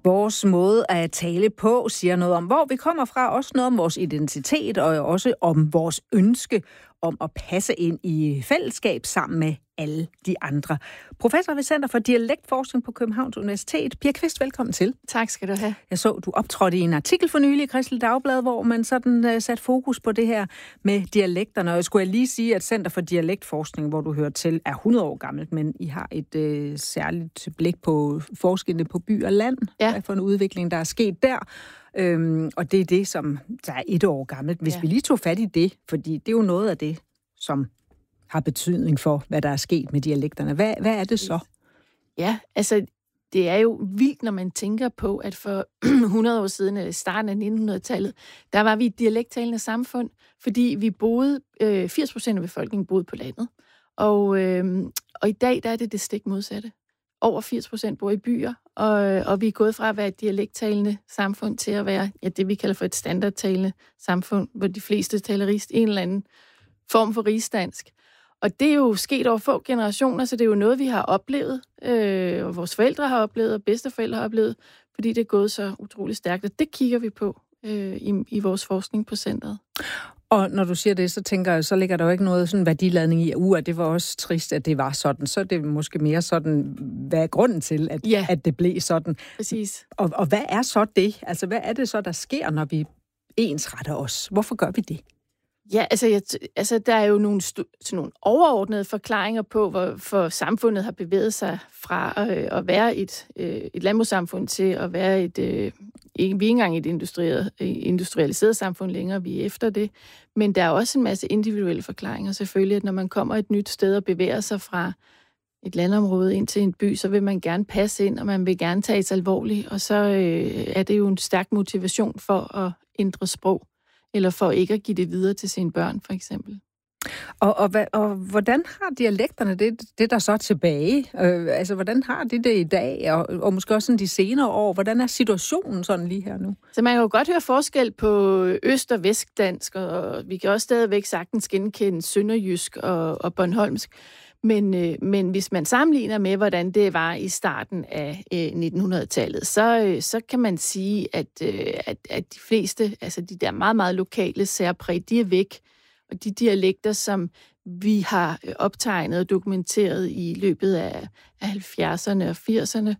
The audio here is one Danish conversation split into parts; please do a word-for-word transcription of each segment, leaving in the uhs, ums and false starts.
Vores måde at tale på siger noget om, hvor vi kommer fra, også noget om vores identitet, og også om vores ønske om at passe ind i fællesskab sammen med alle de andre. Professor ved Center for Dialektforskning på Københavns Universitet. Pia Kvist, velkommen til. Tak skal du have. Jeg så, du optrådte i en artikel for nylig i Kristeligt Dagblad, hvor man sådan uh, satte fokus på det her med dialekterne. Og jeg skulle lige sige, at Center for Dialektforskning, hvor du hører til, er hundrede år gammelt, men I har et uh, særligt blik på forskellene på by og land. Ja. Hvad for en udvikling, der er sket der. Øhm, og det er det, som der er et år gammelt. Hvis ja. vi lige tog fat i det, fordi det er jo noget af det, som har betydning for, hvad der er sket med dialekterne. Hvad, hvad er det så? Ja, altså, det er jo vildt, når man tænker på, at for hundrede år siden, eller starten af nittenhundredetallet, der var vi et dialekttalende samfund, fordi vi boede, øh, firs procent af befolkningen boede på landet. Og, øh, og i dag, der er det det stik modsatte. Over firs procent bor i byer, og, og vi er gået fra at være et dialekttalende samfund til at være ja, det, vi kalder for et standardtalende samfund, hvor de fleste taler rigst en eller anden form for rigsdansk. Og det er jo sket over få generationer, så det er jo noget, vi har oplevet, øh, og vores forældre har oplevet, og bedsteforældre har oplevet, fordi det er gået så utrolig stærkt, og det kigger vi på øh, i, i vores forskning på centret. Og når du siger det, så tænker jeg, så ligger der jo ikke noget sådan værdiladning i, at uh, det var også trist, at det var sådan. Så er det måske mere sådan, hvad er grunden til, at, ja. at det blev sådan? Præcis. Og, og hvad er så det? Altså, hvad er det så, der sker, når vi ensretter os? Hvorfor gør vi det? Ja, altså, jeg, altså der er jo nogle, stu- sådan nogle overordnede forklaringer på, hvorfor samfundet har bevæget sig fra øh, at være et, øh, et landbrugssamfund til at være et, øh, ikke, vi er ikke engang et industrialiseret samfund længere, vi er efter det. Men der er også en masse individuelle forklaringer selvfølgelig, at når man kommer et nyt sted og bevæger sig fra et landområde ind til en by, så vil man gerne passe ind, og man vil gerne tages alvorligt, og så øh, er det jo en stærk motivation for at ændre sprog, eller for ikke at give det videre til sine børn, for eksempel. Og, og, og hvordan har dialekterne det, det der så er tilbage? Øh, altså, hvordan har de det i dag, og, og måske også sådan de senere år? Hvordan er situationen sådan lige her nu? Så man kan jo godt høre forskel på øst- og vestdansk, og vi kan også stadigvæk sagtens genkende sønderjysk og, og bornholmsk. Men, øh, men hvis man sammenligner med, hvordan det var i starten af øh, nittenhundredetallet, så, øh, så kan man sige, at, øh, at, at de fleste, altså de der meget, meget lokale særpræg, de er væk. Og de dialekter, som vi har optegnet og dokumenteret i løbet af, af halvfjerdserne og firserne,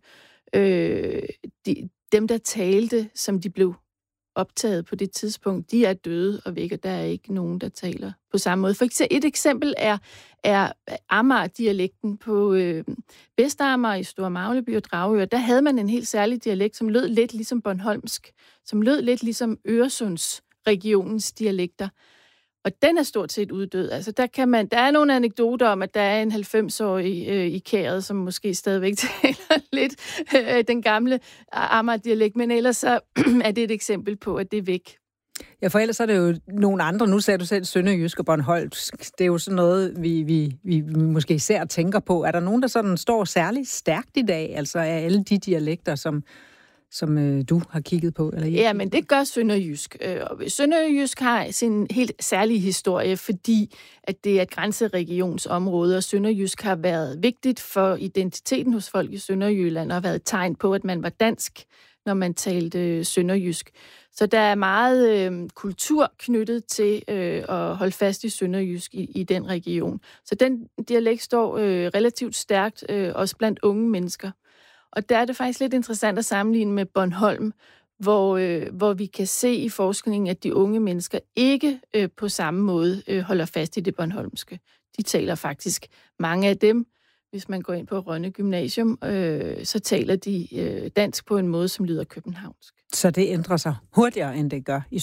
øh, de, dem, der talte, som de blev optaget på det tidspunkt, de er døde og væk, og der er ikke nogen, der taler på samme måde. For eksempel, et eksempel er, er Amager-dialekten på øh, Vestamager i Store Magleby og Dragør. Der havde man en helt særlig dialekt, som lød lidt ligesom bornholmsk, som lød lidt ligesom Øresundsregionens dialekter. Og den er stort set uddød. Altså, der, kan man, der er nogle anekdoter om, at der er en halvfems-årig øh, i Kæret, som måske stadigvæk taler lidt øh, den gamle Amager-dialekt, men ellers så er det et eksempel på, at det er væk. Ja, for ellers er det jo nogle andre. Nu sagde du selv sønderjysk og bornholmsk. Det er jo sådan noget, vi, vi, vi måske især tænker på. Er der nogen, der sådan står særligt stærkt i dag? Altså af alle de dialekter, som... som øh, du har kigget på? Eller ja, men det gør sønderjysk. Og sønderjysk har sin helt særlige historie, fordi at det er et grænseregionsområde, og sønderjysk har været vigtigt for identiteten hos folk i Sønderjylland, og har været et tegn på, at man var dansk, når man talte sønderjysk. Så der er meget øh, kultur knyttet til øh, at holde fast i sønderjysk i, i den region. Så den dialekt står øh, relativt stærkt, øh, også blandt unge mennesker. Og der er det faktisk lidt interessant at sammenligne med Bornholm, hvor, øh, hvor vi kan se i forskningen, at de unge mennesker ikke øh, på samme måde øh, holder fast i det bornholmske. De taler faktisk, mange af dem, hvis man går ind på Rønne Gymnasium, øh, så taler de øh, dansk på en måde, som lyder københavnsk. Så det ændrer sig hurtigere, end det gør i